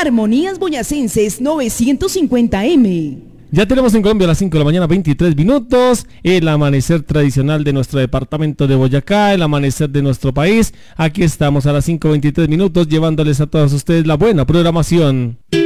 Armonías Boyacenses 950M. Ya tenemos en Colombia a las 5 de la mañana, 23 minutos, el amanecer tradicional de nuestro departamento de Boyacá, el amanecer de nuestro país. Aquí estamos a las 5:23 minutos llevándoles a todos ustedes la buena programación.